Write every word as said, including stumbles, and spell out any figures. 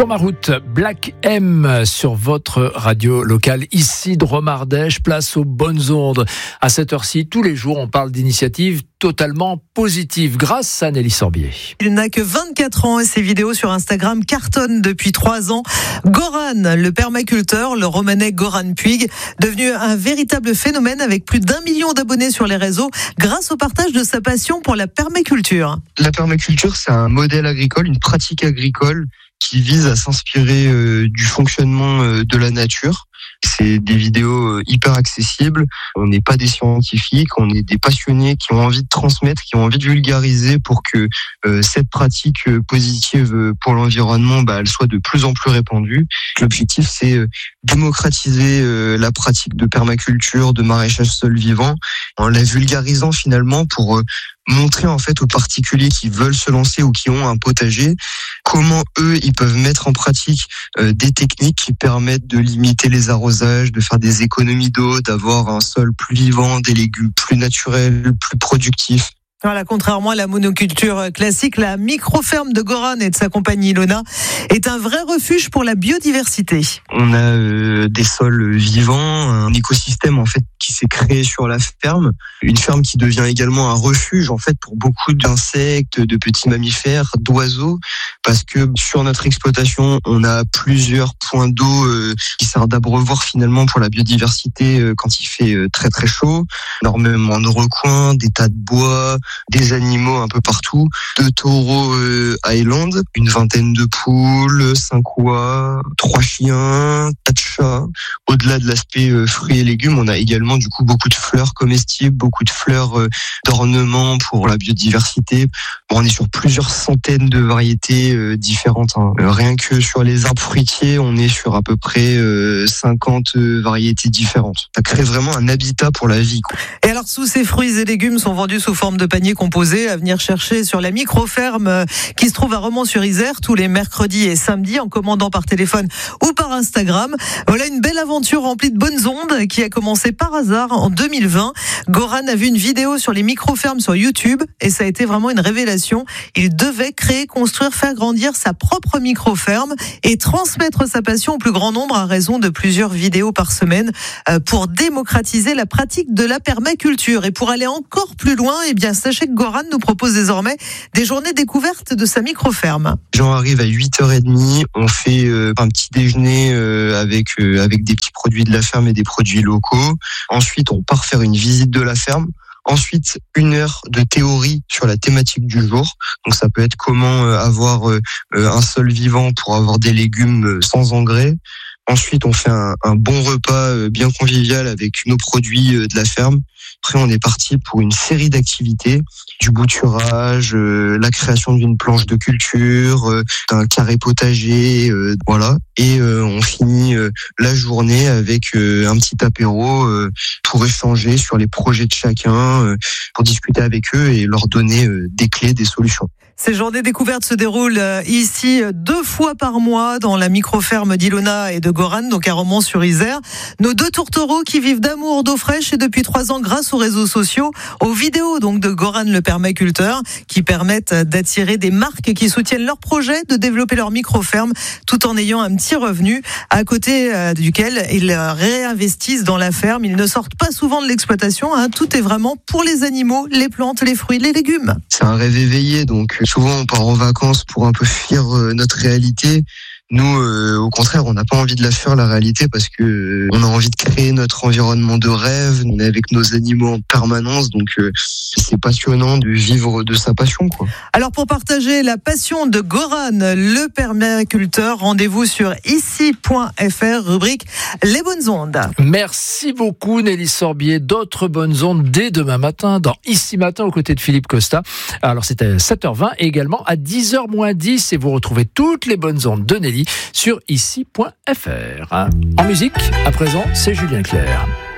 Sur ma route, Black M sur votre radio locale, ici de Romardèche, place aux bonnes ondes. À cette heure-ci, tous les jours, on parle d'initiatives totalement positives grâce à Nelly Sorbier. Il n'a que vingt-quatre ans et ses vidéos sur Instagram cartonnent depuis trois ans. Goran, le permaculteur, le romanais Goran Puig, devenu un véritable phénomène avec plus d'un million d'abonnés sur les réseaux grâce au partage de sa passion pour la permaculture. La permaculture, c'est un modèle agricole, une pratique agricole qui vise à s'inspirer euh, du fonctionnement euh, de la nature. C'est des vidéos euh, hyper accessibles. On n'est pas des scientifiques, on est des passionnés qui ont envie de transmettre, qui ont envie de vulgariser pour que euh, cette pratique euh, positive euh, pour l'environnement, bah, elle soit de plus en plus répandue. L'objectif, c'est euh, démocratiser euh, la pratique de permaculture, de maraîchage sol vivant, en la vulgarisant finalement pour euh, montrer en fait aux particuliers qui veulent se lancer ou qui ont un potager comment eux ils peuvent mettre en pratique euh, des techniques qui permettent de limiter les arrosages, de faire des économies d'eau, d'avoir un sol plus vivant, des légumes plus naturels, plus productifs. Voilà, contrairement à la monoculture classique, la micro-ferme de Goran et de sa compagnie Ilona est un vrai refuge pour la biodiversité. On a euh, des sols vivants, un écosystème en fait qui s'est créé sur la ferme, une ferme qui devient également un refuge en fait pour beaucoup d'insectes, de petits mammifères, d'oiseaux, parce que sur notre exploitation, on a plusieurs points d'eau euh, qui servent d'abreuvoir finalement pour la biodiversité euh, quand il fait euh, très très chaud, énormément de recoins, des tas de bois, des animaux un peu partout, deux taureaux euh, Highland, une vingtaine de poules, cinq oies, trois chiens, quatre chats. Au-delà de l'aspect euh, fruits et légumes, on a également du coup beaucoup de fleurs comestibles, beaucoup de fleurs euh, d'ornement pour la biodiversité. Bon, on est sur plusieurs centaines de variétés euh, différentes. Hein. Euh, rien que sur les arbres fruitiers, on est sur à peu près euh, cinquante euh, variétés différentes. Ça crée vraiment un habitat pour la vie, quoi. Et alors, tous ces fruits et légumes sont vendus sous forme de paniers composés à venir chercher sur la micro-ferme qui se trouve à Romans-sur-Isère tous les mercredis et samedis en commandant par téléphone ou par Instagram. Voilà une belle aventure remplie de bonnes ondes qui a commencé par hasard en deux mille vingt. Goran a vu une vidéo sur les micro-fermes sur YouTube et ça a été vraiment une révélation. Il devait créer, construire, faire grandir sa propre micro-ferme et transmettre sa passion au plus grand nombre à raison de plusieurs vidéos par semaine pour démocratiser la pratique de la permaculture. Et pour aller encore plus loin, eh bien, sachez que Goran nous propose désormais des journées découvertes de sa micro-ferme. J'en arrive à huit heures trente, on fait euh, un petit déjeuner euh, avec euh, avec des petits produits de la ferme et des produits locaux. Ensuite, on part faire une visite de la ferme. Ensuite, une heure de théorie sur la thématique du jour. Donc ça peut être comment euh, avoir euh, un sol vivant pour avoir des légumes sans engrais. Ensuite, on fait un, un bon repas bien convivial avec nos produits de la ferme. Après, on est parti pour une série d'activités, du bouturage, euh, la création d'une planche de culture, euh, d'un carré potager, euh, voilà. Et euh, on finit euh, la journée avec euh, un petit apéro euh, pour échanger sur les projets de chacun, euh, pour discuter avec eux et leur donner euh, des clés, des solutions. Ces journées découvertes se déroulent ici deux fois par mois dans la micro-ferme d'Ilona et de Goran, donc à Romans-sur-Isère. Nos deux tourtereaux qui vivent d'amour, d'eau fraîche et depuis trois ans grâce aux réseaux sociaux, aux vidéos donc de Goran le permaculteur qui permettent d'attirer des marques qui soutiennent leur projet de développer leur micro-ferme tout en ayant un petit revenu à côté duquel ils réinvestissent dans la ferme. Ils ne sortent pas souvent de l'exploitation, hein. Tout est vraiment pour les animaux, les plantes, les fruits, les légumes. C'est un rêve éveillé, donc souvent on part en vacances pour un peu fuir notre réalité. Nous, euh, au contraire, on n'a pas envie de la fuir, la réalité, parce que euh, on a envie de créer notre environnement de rêve. On est avec nos animaux en permanence, donc euh, c'est passionnant de vivre de sa passion, quoi. Alors, pour partager la passion de Goran, le permaculteur, rendez-vous sur ici point f r, rubrique Les bonnes ondes. Merci beaucoup Nelly Sorbier. D'autres bonnes ondes dès demain matin dans Ici Matin aux côtés de Philippe Costa. Alors, c'est à sept heures vingt et également à dix heures moins dix et vous retrouvez toutes les bonnes ondes de Nelly sur ici point f r. En musique, à présent, c'est Julien Clerc.